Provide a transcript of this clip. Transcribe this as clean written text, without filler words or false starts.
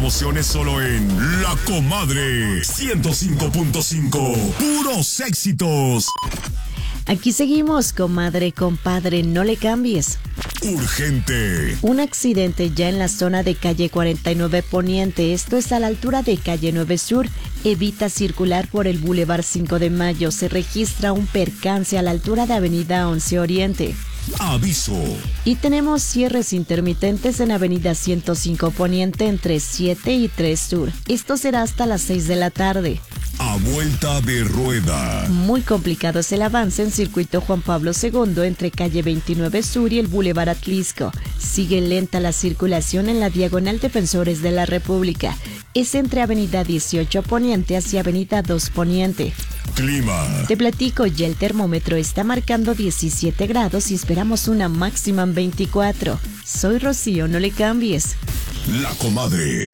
promociones solo en La Comadre 105.5. Puros éxitos. Aquí seguimos, comadre, compadre, no le cambies. Urgente. Un accidente ya en la zona de calle 49 Poniente, esto es a la altura de calle 9 Sur. Evita circular por el Boulevard 5 de Mayo. Se registra un percance a la altura de avenida 11 Oriente. Aviso. Y tenemos cierres intermitentes en avenida 105 Poniente entre 7 y 3 Sur. Esto será hasta las 6 de la tarde. A vuelta de rueda. Muy complicado es el avance en circuito Juan Pablo II entre calle 29 Sur y el Boulevard Atlisco. Sigue lenta la circulación en la diagonal Defensores de la República. Es entre avenida 18 Poniente hacia avenida 2 Poniente. Clima. Te platico, ya el termómetro está marcando 17 grados y esperamos una máxima en 24. Soy Rocío, no le cambies. La Comadre.